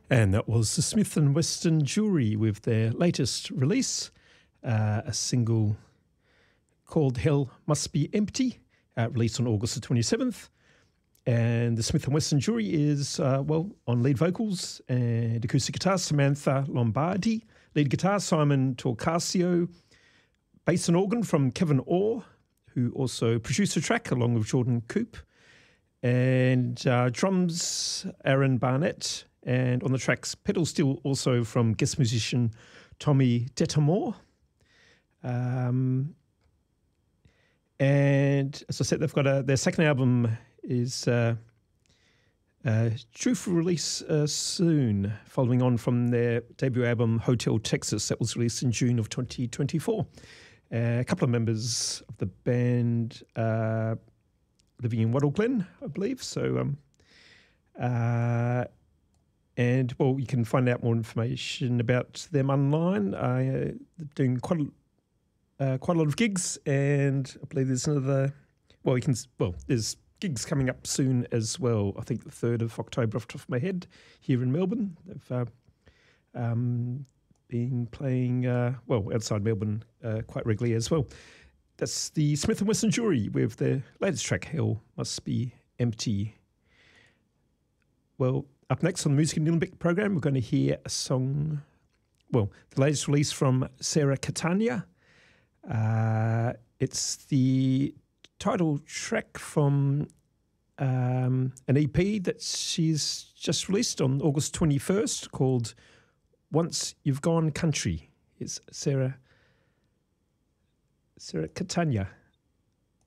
And that was the Smith & Wesson Jewelry with their latest release, a single called Hell Must Be Empty, released on August the 27th. And the Smith & Wesson Jewelry is, on lead vocals and acoustic guitar, Samantha Lombardi, lead guitar, Simon Torcasio, bass and organ from Kevin Orr, who also produced the track along with Jordan Coop, and drums, Aaron Barnett, and on the tracks, pedal steel also from guest musician Tommy Detamore. And as I said, they've got their second album is due for release soon, following on from their debut album Hotel Texas that was released in June of 2024. A couple of members of the band living in Wattle Glen, I believe. So, and well, you can find out more information about them online. They're doing quite a lot of gigs, and I believe there's another. There's gigs coming up soon as well. I think the 3rd of October, off the top of my head, here in Melbourne. They've been playing outside Melbourne quite regularly as well. That's the Smith & Wesson Jewelry with their latest track, Hell Must Be Empty. Well, up next on the Music in Nillumbik program, we're going to hear a song, the latest release from Sarah Catania. It's the title track from an EP that she's just released on August 21st called Once You've Gone Country. It's Sarah Catania.